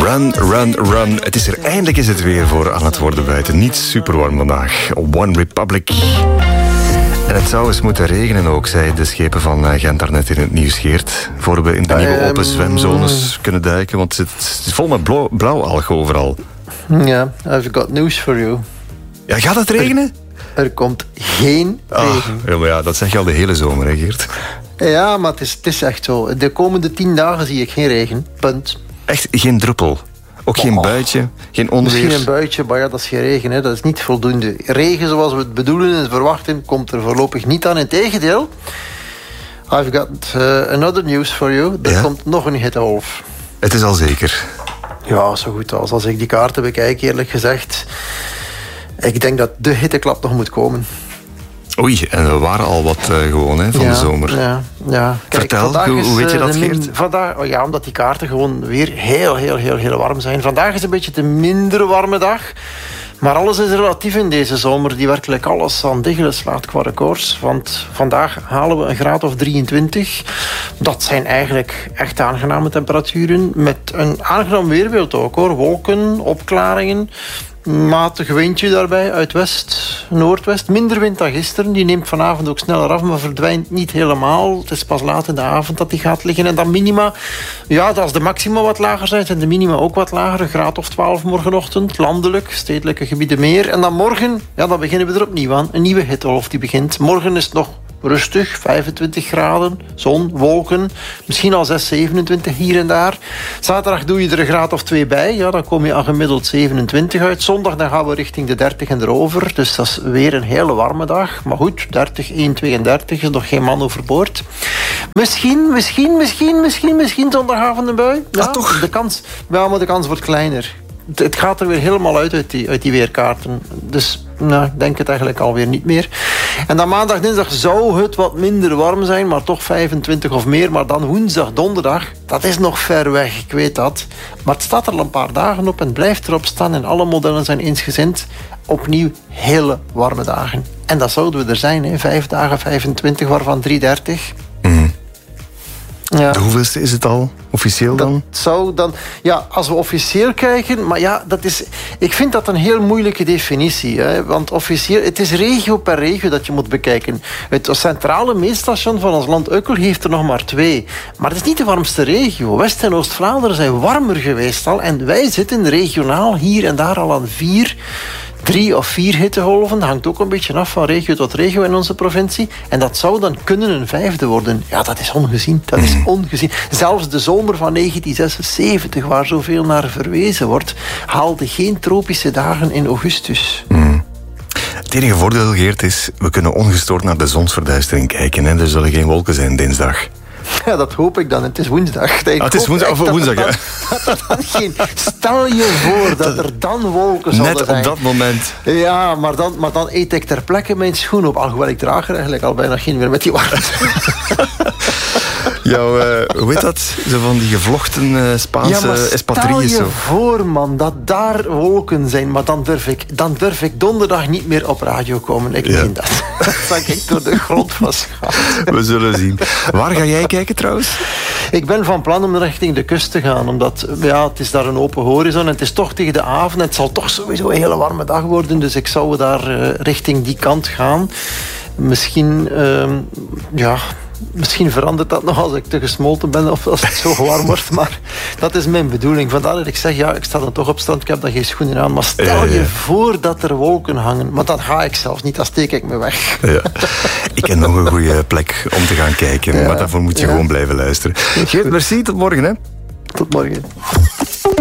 Run, run, run. Eindelijk is het weer voor aan het worden buiten. Niet super warm vandaag. One Republic. En het zou eens moeten regenen ook, zei de schepen van Gent daarnet in het nieuws, Geert. Voor we in de nieuwe open zwemzones kunnen duiken. Want het is vol met blauwalg overal. Ja, I've got news for you. Ja, gaat het regenen? Er komt geen regen. Ja, maar ja, dat zeg je al de hele zomer, hè, Geert? Ja, maar het is echt zo. De komende 10 dagen zie ik geen regen. Punt. Echt geen druppel? Ook geen buitje? Geen onweer? Misschien een buitje, maar ja, dat is geen regen. Hè. Dat is niet voldoende. Regen zoals we het bedoelen en verwachten komt er voorlopig niet aan. Integendeel, I've got another news for you. Er komt nog een hittegolf. Het is al zeker. Ja, zo goed als ik die kaarten bekijk, eerlijk gezegd. Ik denk dat de hitteklap nog moet komen. Oei, en we waren al wat gewoon hè, van de zomer. Ja. Kijk, vertel, hoe weet je dat, Geert? Vandaag, omdat die kaarten gewoon weer heel warm zijn. Vandaag is een beetje de minder warme dag. Maar alles is relatief in deze zomer, die werkelijk alles aan diggelen slaat qua records. Want vandaag halen we een graad of 23. Dat zijn eigenlijk echt aangename temperaturen. Met een aangenaam weerbeeld ook, hoor. Wolken, opklaringen. Matig windje daarbij uit west, noordwest. Minder wind dan gisteren. Die neemt vanavond ook sneller af, maar verdwijnt niet helemaal. Het is pas laat in de avond dat die gaat liggen. En dan minima, ja, als de maxima wat lager zijn, zijn de minima ook wat lager. Een graad of 12 morgenochtend. Landelijk, stedelijke gebieden meer. En dan morgen, ja, dan beginnen we er opnieuw aan. Een nieuwe hittegolf die begint. Morgen is het nog rustig, 25 graden, zon, wolken, misschien al 6, 27 hier en daar. Zaterdag doe je er een graad of 2 bij, ja, dan kom je aan gemiddeld 27 uit. Zondag dan gaan we richting de 30 en erover, dus dat is weer een hele warme dag. Maar goed, 30, 1, 32 is nog geen man overboord. Misschien zondagavond een bui. Ja, toch? Maar de kans wordt kleiner. Het gaat er weer helemaal uit die weerkaarten. Dus ik denk het eigenlijk alweer niet meer. En dan maandag, dinsdag zou het wat minder warm zijn, maar toch 25 of meer. Maar dan woensdag, donderdag, dat is nog ver weg, ik weet dat. Maar het staat er al een paar dagen op en blijft erop staan. En alle modellen zijn eensgezind. Opnieuw hele warme dagen. En dat zouden we er zijn, hè. 5 dagen 25, waarvan 330. Ja. De hoeveelste is het al, officieel dan? Dat zou dan... Ja, als we officieel kijken... Maar ja, ik vind dat een heel moeilijke definitie. Hè, want officieel... Het is regio per regio dat je moet bekijken. Het centrale meetstation van ons land Ukkel heeft er nog maar 2. Maar het is niet de warmste regio. West- en Oost-Vlaanderen zijn warmer geweest al. En wij zitten regionaal hier en daar al aan 3 of 4 hittegolven. Dat hangt ook een beetje af van regio tot regio in onze provincie. En dat zou dan kunnen een 5e worden. Ja, dat is ongezien. Dat is ongezien. Zelfs de zomer van 1976, waar zoveel naar verwezen wordt, haalde geen tropische dagen in augustus. Het enige voordeel, Geert, is we kunnen ongestoord naar de zonsverduistering kijken. En er zullen geen wolken zijn dinsdag. Ja, dat hoop ik dan. Het is woensdag. Het is woensdag, ja. Stel je voor dat er dan wolken zouden zijn. Net op dat moment. Ja, maar dan eet ik ter plekke mijn schoen op. Alhoewel ik draag er eigenlijk al bijna geen meer met die warmte. Hoe heet dat? Zo van die gevlochten Spaanse espadrilles. Stel je voor, man, dat daar wolken zijn. Maar dan durf ik donderdag niet meer op radio komen. Ik meen dat. Dat zag ik door de grond van schaamte. We zullen zien. Waar ga jij kijken trouwens? Ik ben van plan om richting de kust te gaan. Omdat het is daar een open horizon. En het is toch tegen de avond. En het zal toch sowieso een hele warme dag worden. Dus ik zou daar richting die kant gaan. Misschien verandert dat nog als ik te gesmolten ben of als het zo warm wordt. Maar dat is mijn bedoeling. Vandaar dat ik zeg, ik sta dan toch op strand. Ik heb dan geen schoenen aan. Maar stel je voor dat er wolken hangen. Maar dat ga ik zelfs niet. Dan steek ik me weg. Ja. Ik heb nog een goede plek om te gaan kijken. Maar daarvoor moet je gewoon blijven luisteren. Geert, merci. Tot morgen. Hè. Tot morgen.